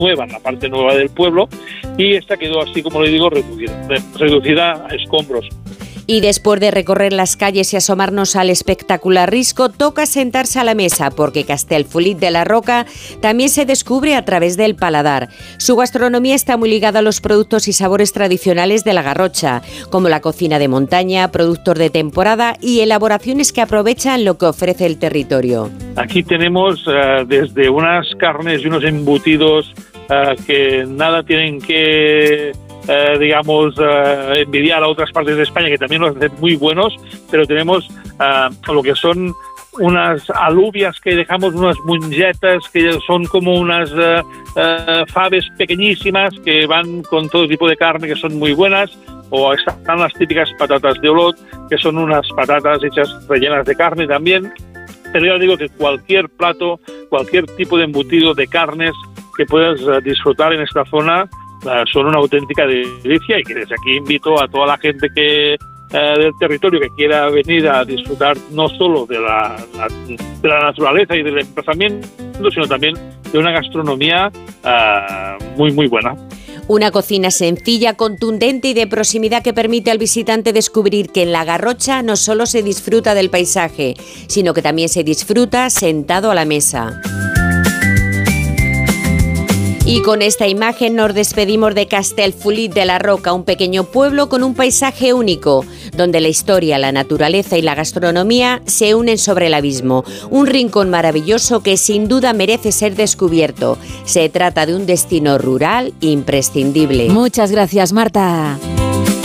nueva, en la parte nueva del pueblo, y esta quedó así, como le digo, reducida a escombros. Y después de recorrer las calles y asomarnos al espectacular Risco, toca sentarse a la mesa, porque Castellfollit de la Roca también se descubre a través del paladar. Su gastronomía está muy ligada a los productos y sabores tradicionales de la Garrocha, como la cocina de montaña, productos de temporada y elaboraciones que aprovechan lo que ofrece el territorio. Aquí tenemos desde unas carnes y unos embutidos que nada tienen que... envidiar a otras partes de España, que también los hacen muy buenos, pero tenemos lo que son unas alubias que dejamos, unas mongetas que son como unas faves pequeñísimas que van con todo tipo de carne, que son muy buenas, o están las típicas patatas de Olot, que son unas patatas hechas rellenas de carne también. Pero ya digo que cualquier plato, cualquier tipo de embutido de carnes que puedas disfrutar en esta zona son una auténtica delicia, y que desde aquí invito a toda la gente que del territorio que quiera venir a disfrutar no solo de la naturaleza y del emplazamiento, sino también de una gastronomía muy muy buena. Una cocina sencilla, contundente y de proximidad que permite al visitante descubrir que en la Garrocha no solo se disfruta del paisaje, sino que también se disfruta sentado a la mesa. Y con esta imagen nos despedimos de Castellfollit de la Roca, un pequeño pueblo con un paisaje único, donde la historia, la naturaleza y la gastronomía se unen sobre el abismo. Un rincón maravilloso que sin duda merece ser descubierto. Se trata de un destino rural imprescindible. Muchas gracias, Marta.